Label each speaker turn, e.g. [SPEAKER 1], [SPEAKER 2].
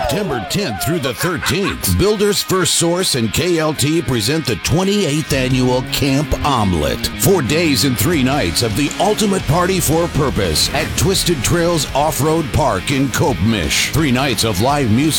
[SPEAKER 1] September 10th through the 13th, Builders First Source and KLT present the 28th annual Camp Omelet. 4 days and 3 nights of the ultimate party for purpose at Twisted Trails Off-Road Park in Kopemish. 3 nights of live music